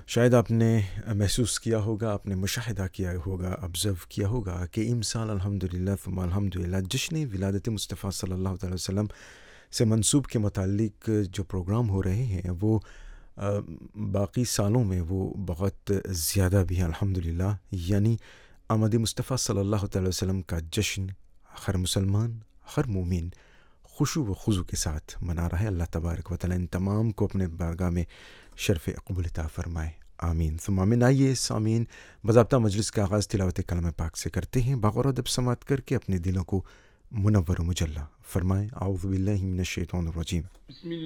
शायद आपने महसूस किया होगा, आपने मुशाहिदा किया होगा, ऑब्ज़र्व किया होगा कि इमसाल अल्हम्दुलिल्लाह थुम्मा अल्हम्दुलिल्लाह जश्न विलादत मुस्तफ़ा सल्लल्लाहु अलैहि वसल्लम से मंसूब के मुतालिक जो प्रोग्राम हो रहे हैं वो बाकी सालों में वो बहुत ज़्यादा भी हैं अल्हम्दुलिल्लाह। यानी आमद मुस्तफ़ा सल्लल्लाहु अलैहि वसल्लम का जश्न हर मुसलमान, हर मोमिन खुशू व खुज़ू के साथ मना रहा है। अल्लाह तबारक व तआला इन तमाम को अपने बारगाह में शर्फ़ क़बूल अता फ़रमाए, आमीन सुम्मा आमीन। आइए सामीन, बाज़ाब्ता मजलिस का आगाज़ तिलावत कलाम पाक से करते हैं। बग़ौर अदब समात करके अपने दिलों को मुनव्वर व मुजल्ला फ़रमाएँ। आऊज़ु बिल्लाहि मिनश शैतानिर रजीम।